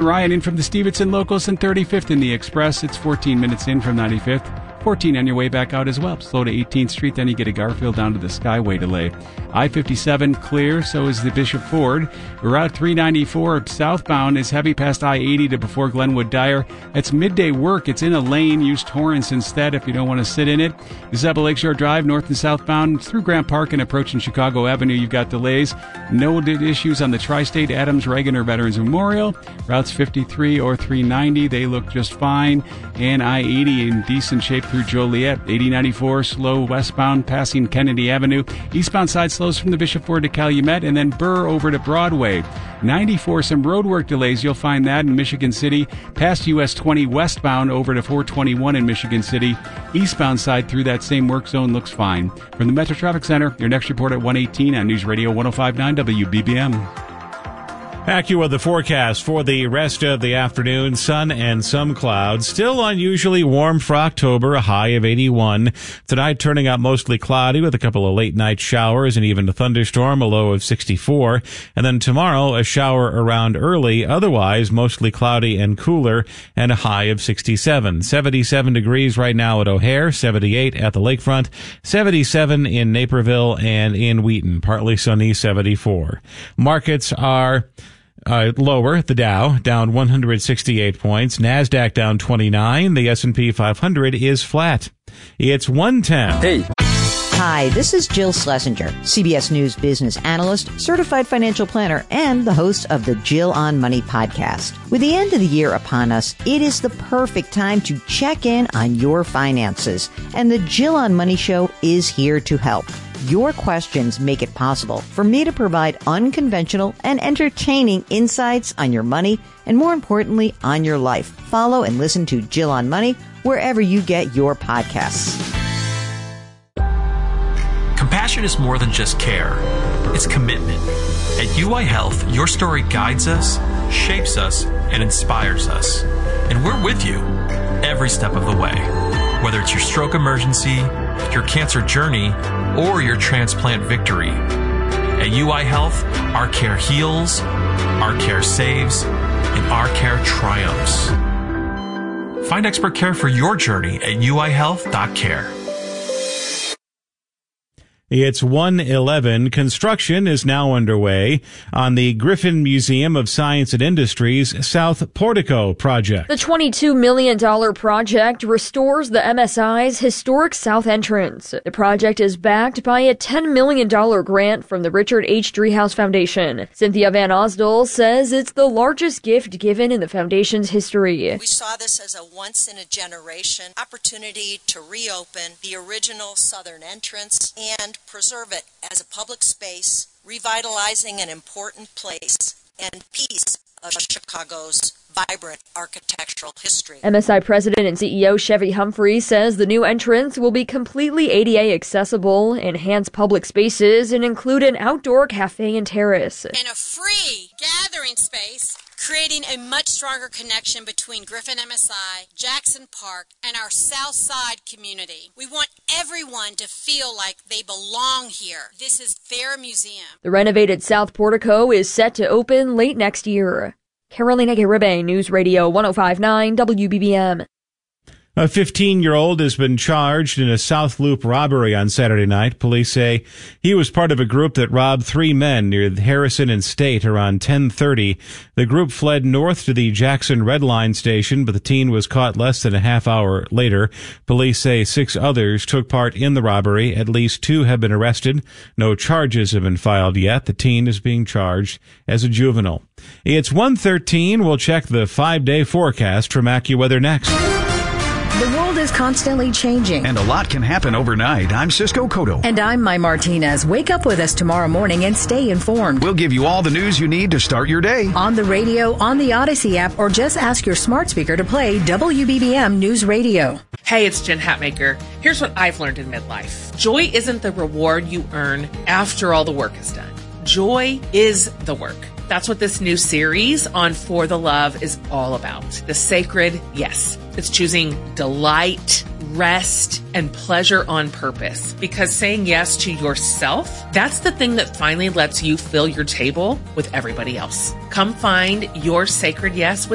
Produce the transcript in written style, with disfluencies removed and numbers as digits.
Ryan in from the Stevenson Locals and 35th in the Express. It's 14 minutes in from 95th. 14 on your way back out as well. Slow to 18th Street, then you get a Garfield down to the Skyway delay. I-57 clear, so is the Bishop Ford. Route 394 southbound is heavy past I-80 to before Glenwood Dyer. It's midday work. It's in a lane. Use Torrance instead if you don't want to sit in it. Zebba Lakeshore Drive, north and southbound through Grant Park and approaching Chicago Avenue. You've got delays. No issues on the Tri-State Adams Reagan or Veterans Memorial. Routes 53 or 390, they look just fine. And I-80 in decent shape through Joliet. 8094 slow westbound passing Kennedy Avenue. Eastbound side slows from the Bishop Ford to Calumet and then Burr over to Broadway. 94 some roadwork delays. You'll find that in Michigan City. Past US 20 westbound over to 421 in Michigan City. Eastbound side through that same work zone looks fine. From the Metro Traffic Center, your next report at 1:18 on News Radio 105.9 WBBM. AccuWeather forecast for the rest of the afternoon. Sun and some clouds. Still unusually warm for October, a high of 81. Tonight turning out mostly cloudy with a couple of late night showers and even a thunderstorm, a low of 64. And then tomorrow a shower around early, otherwise mostly cloudy and cooler, and a high of 67. 77 degrees right now at O'Hare, 78 at the lakefront, 77 in Naperville and in Wheaton, partly sunny, 74. Markets are lower. The Dow down 168 points. NASDAQ down 29. The S&P 500 is flat. It's 110. Hey. Hi, this is Jill Schlesinger, CBS News business analyst, certified financial planner, and the host of the Jill on Money podcast. With the end of the year upon us, it is the perfect time to check in on your finances. And the Jill on Money show is here to help. Your questions make it possible for me to provide unconventional and entertaining insights on your money and, more importantly, on your life. Follow and listen to Jill on Money wherever you get your podcasts. Compassion is more than just care. It's commitment. At UI Health, your story guides us, shapes us, and inspires us. And we're with you every step of the way. Whether it's your stroke emergency, your cancer journey, or your transplant victory. At UI Health, our care heals, our care saves, and our care triumphs. Find expert care for your journey at uihealth.care. It's 1:11. Construction is now underway on the Griffin Museum of Science and Industry's South Portico project. The $22 million project restores the MSI's historic south entrance. The project is backed by a $10 million grant from the Richard H. Driehaus Foundation. Cynthia Van Osdol says it's the largest gift given in the foundation's history. We saw this as a once-in-a-generation opportunity to reopen the original southern entrance and preserve it as a public space, revitalizing an important place and piece of Chicago's vibrant architectural history. MSI President and CEO Chevy Humphrey says the new entrance will be completely ADA accessible, enhance public spaces, and include an outdoor cafe and terrace. And a free gathering space, creating a much stronger connection between Griffin MSI, Jackson Park, and our South Side community. We want everyone to feel like they belong here. This is their museum. The renovated South Portico is set to open late next year. Carolina Garibay, News Radio 105.9 WBBM. A 15-year-old has been charged in a South Loop robbery on Saturday night. Police say he was part of a group that robbed 3 men near Harrison and State around 10:30. The group fled north to the Jackson Red Line station, but the teen was caught less than a half hour later. Police say 6 others took part in the robbery. At least 2 have been arrested. No charges have been filed yet. The teen is being charged as a juvenile. It's 1:13. We'll check the 5-day forecast from AccuWeather next. The world is constantly changing. And a lot can happen overnight. I'm Cisco Cotto. And I'm Mai Martinez. Wake up with us tomorrow morning and stay informed. We'll give you all the news you need to start your day. On the radio, on the Odyssey app, or just ask your smart speaker to play WBBM News Radio. Hey, it's Jen Hatmaker. Here's what I've learned in midlife. Joy isn't the reward you earn after all the work is done. Joy is the work. That's what this new series on For the Love is all about. The sacred yes. It's choosing delight, rest, and pleasure on purpose. Because saying yes to yourself, that's the thing that finally lets you fill your table with everybody else. Come find your sacred yes with